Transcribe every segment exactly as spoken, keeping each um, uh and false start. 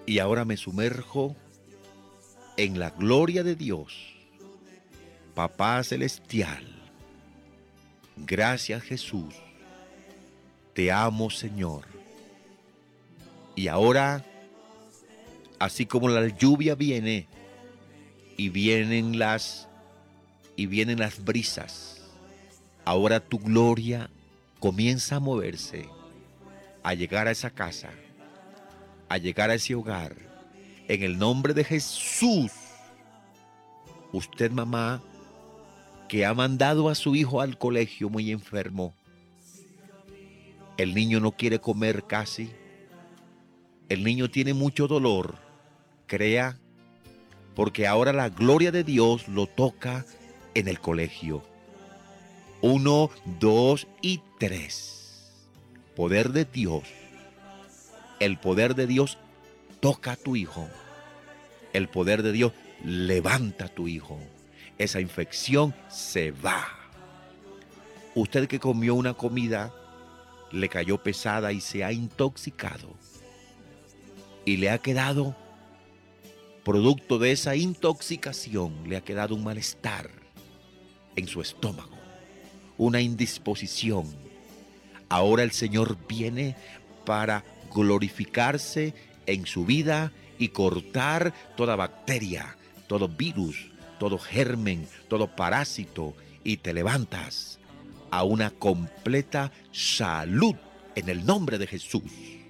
Y ahora me sumerjo en la gloria de Dios. Papá Celestial, gracias Jesús, te amo Señor. Y ahora, así como la lluvia viene y vienen las y vienen las brisas, ahora tu gloria comienza a moverse, a llegar a esa casa, a llegar a ese hogar. En el nombre de Jesús, usted mamá, que ha mandado a su hijo al colegio muy enfermo, el niño no quiere comer casi, el niño tiene mucho dolor, crea, porque ahora la gloria de Dios lo toca en el colegio. Uno, dos y tres. Poder de Dios. El poder de Dios toca a tu hijo. El poder de Dios levanta a tu hijo. Esa infección se va. Usted que comió una comida, le cayó pesada y se ha intoxicado. Y le ha quedado, producto de esa intoxicación, le ha quedado un malestar en su estómago, una indisposición. Ahora el Señor viene para glorificarse en su vida y cortar toda bacteria, todo virus, todo germen, todo parásito, y te levantas a una completa salud en el nombre de Jesús.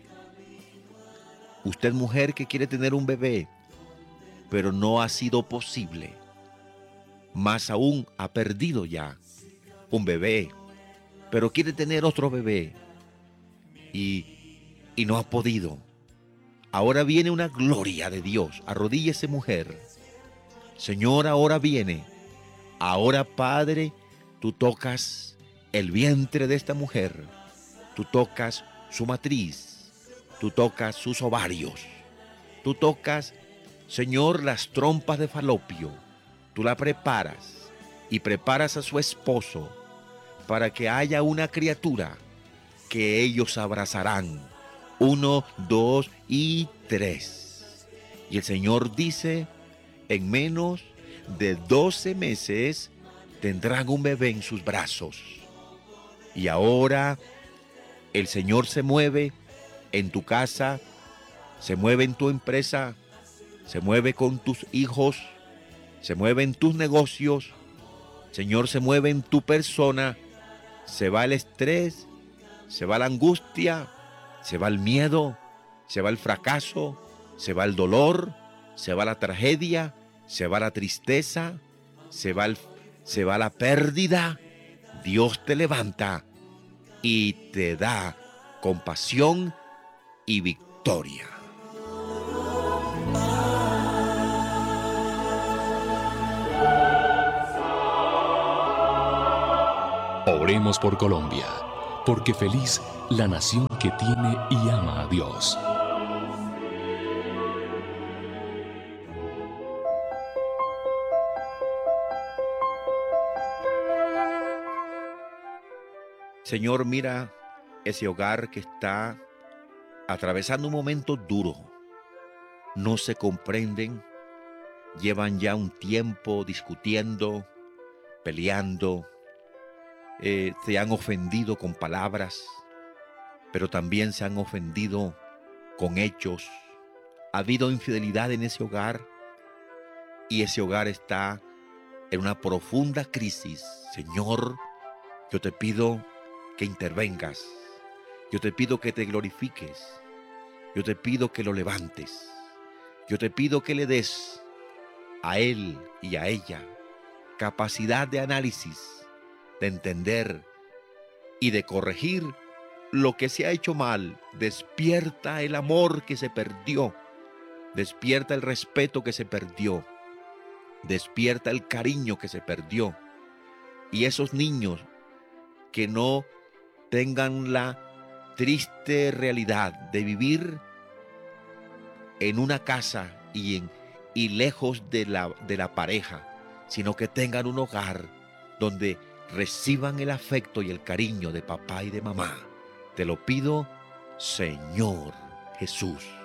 Usted, mujer que quiere tener un bebé, pero no ha sido posible, más aún ha perdido ya un bebé, pero quiere tener otro bebé y, y no ha podido. Ahora viene una gloria de Dios. Arrodíllese, mujer. Señor, ahora viene. Ahora, Padre, tú tocas el vientre de esta mujer. Tú tocas su matriz. Tú tocas sus ovarios. Tú tocas, Señor, las trompas de falopio. Tú la preparas y preparas a su esposo para que haya una criatura que ellos abrazarán. Uno, dos y tres. Y el Señor dice, en menos de doce meses tendrán un bebé en sus brazos. Y ahora el Señor se mueve en tu casa, se mueve en tu empresa, se mueve con tus hijos, se mueve en tus negocios. Señor, se mueve en tu persona. Se va el estrés, se va la angustia, se va el miedo, se va el fracaso, se va el dolor, se va la tragedia, se va la tristeza, se va, el, se va la pérdida. Dios te levanta y te da compasión y victoria. Oremos por Colombia, porque feliz la nación que tiene y ama a Dios. Señor, mira ese hogar que está atravesando un momento duro. No se comprenden, llevan ya un tiempo discutiendo, peleando, eh, se han ofendido con palabras, pero también se han ofendido con hechos. Ha habido infidelidad en ese hogar y ese hogar está en una profunda crisis. Señor, yo te pido que intervengas. Yo te pido que te glorifiques. Yo te pido que lo levantes. Yo te pido que le des a él y a ella capacidad de análisis, de entender y de corregir lo que se ha hecho mal. Despierta el amor que se perdió. Despierta el respeto que se perdió. Despierta el cariño que se perdió. Y esos niños que no tengan la triste realidad de vivir en una casa y, en, y lejos de la, de la pareja, sino que tengan un hogar donde reciban el afecto y el cariño de papá y de mamá. Te lo pido, Señor Jesús.